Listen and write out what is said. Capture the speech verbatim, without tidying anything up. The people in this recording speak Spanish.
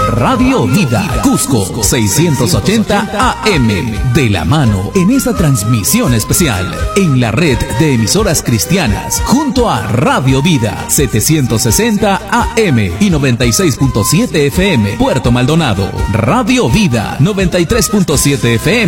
Radio Vida, Cusco, seiscientos ochenta A M. De la mano en esta transmisión especial en la red de emisoras cristianas junto a Radio Vida, setecientos sesenta A M y noventa y seis punto siete F M, Puerto Maldonado. Radio Vida, noventa y tres punto siete F M.